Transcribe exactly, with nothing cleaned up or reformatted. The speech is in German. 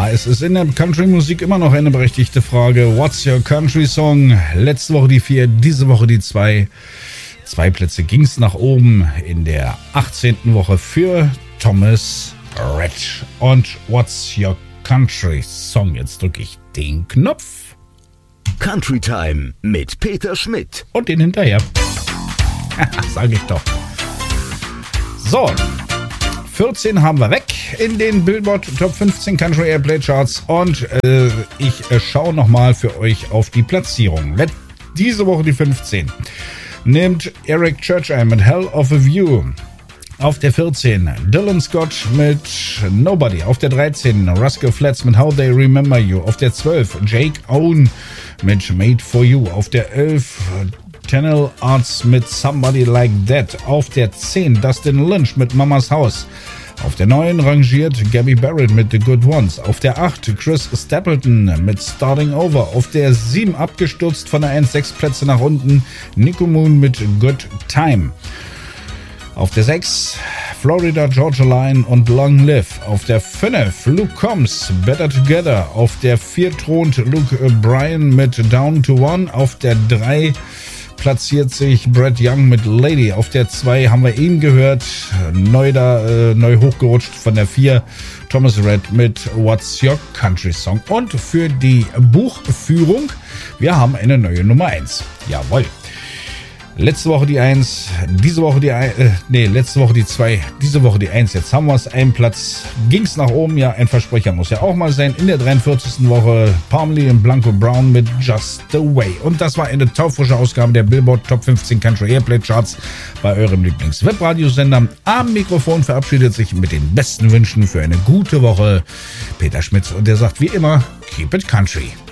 es ist in der Country-Musik immer noch eine berechtigte Frage. What's your country song? Letzte Woche die vier, diese Woche die zwei. Zwei Plätze ging es nach oben in der achtzehnten Woche für Thomas Rhett. Und What's your country song? Jetzt drücke ich den Knopf. Country Time mit Peter Schmidt. Und den hinterher. Sag ich doch. So. vierzehn haben wir weg in den Billboard Top fünfzehn Country Airplay Charts und äh, ich äh, schaue nochmal für euch auf die Platzierung. Let diese Woche die fünfzehn nimmt Eric Church ein mit Hell of a View. Auf der vierzehn Dylan Scott mit Nobody. Auf der dreizehn Rascal Flatts mit How They Remember You. Auf der zwölf Jake Owen mit Made for You. Auf der elf Channel Arts mit Somebody Like That. Auf der zehn Dustin Lynch mit Mamas Haus. Auf der neun rangiert Gabby Barrett mit The Good Ones. Auf der acht Chris Stapleton mit Starting Over. Auf der sieben abgestürzt von der eins, sechs Plätze nach unten Nico Moon mit Good Time. Auf der sechs Florida Georgia Line und Long Live. Auf der fünf Luke Combs Better Together. Auf der vier thront Luke Bryan mit Down to One. Auf der drei platziert sich Brett Young mit Lady. Auf der zwei haben wir eben gehört, neu da, äh, neu hochgerutscht von der vier, Thomas Rhett mit What's Your Country Song. Und für die Buchführung, wir haben eine neue Nummer eins. Jawohl. Letzte Woche die eins, diese Woche die eins, äh, nee, letzte Woche die zwei, diese Woche die eins. Jetzt haben wir es, einen Platz, ging's nach oben, ja, ein Versprecher muss ja auch mal sein. In der dreiundvierzigsten Woche Palmley und Blanco Brown mit Just the Way. Und das war eine taufrische Ausgabe der Billboard Top fünfzehn Country Airplay Charts bei eurem Lieblings-Webradiosender. Am Mikrofon verabschiedet sich mit den besten Wünschen für eine gute Woche Peter Schmitz und der sagt wie immer, keep it country.